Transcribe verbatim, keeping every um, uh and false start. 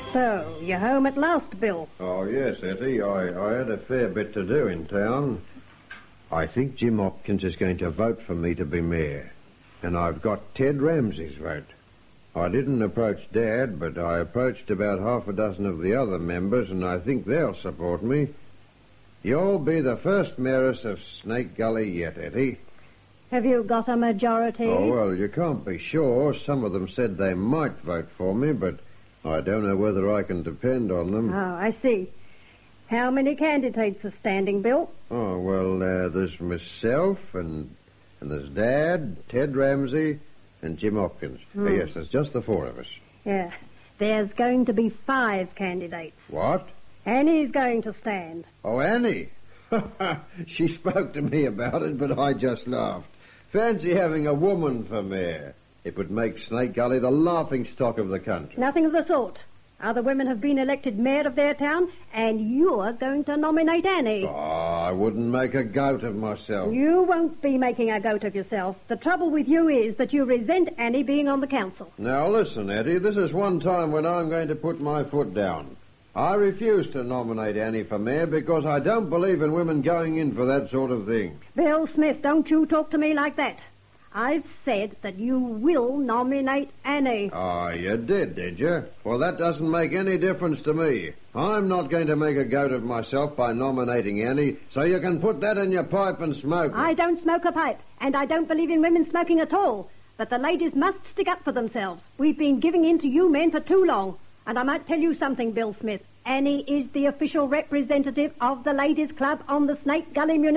So, you're home at last, Bill. Oh, yes, Etty. I, I had a fair bit to do in town. I think Jim Hopkins is going to vote for me to be mayor. And I've got Ted Ramsey's vote. I didn't approach Dad, but I approached about half a dozen of the other members, and I think they'll support me. You'll be the first mayoress of Snake Gully yet, Etty. Have you got a majority? Oh, well, you can't be sure. Some of them said they might vote for me, but I don't know whether I can depend on them. Oh, I see. How many candidates are standing, Bill? Oh, well, uh, there's myself, and and there's Dad, Ted Ramsey, and Jim Hopkins. Hmm. Uh, yes, there's just the four of us. Yeah. There's going to be five candidates. What? Annie's going to stand. Oh, Annie. She spoke to me about it, but I just laughed. Fancy having a woman for mayor. It would make Snake Gully the laughingstock of the country. Nothing of the sort. Other women have been elected mayor of their town, and you're going to nominate Annie. Oh, I wouldn't make a goat of myself. You won't be making a goat of yourself. The trouble with you is that you resent Annie being on the council. Now, listen, Eddie, this is one time when I'm going to put my foot down. I refuse to nominate Annie for mayor because I don't believe in women going in for that sort of thing. Bill Smith, don't you talk to me like that. I've said that you will nominate Annie. Oh, you did, did you? Well, that doesn't make any difference to me. I'm not going to make a goat of myself by nominating Annie, so you can put that in your pipe and smoke it. I don't smoke a pipe, and I don't believe in women smoking at all. But the ladies must stick up for themselves. We've been giving in to you men for too long. And I might tell you something, Bill Smith. Annie is the official representative of the Ladies' Club on the Snake Gully Municipal.